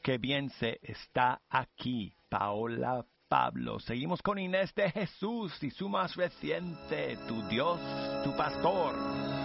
qué bien se está aquí, Paola Pablo. Seguimos con Inés de Jesús y su más reciente, Tu Dios, tu pastor.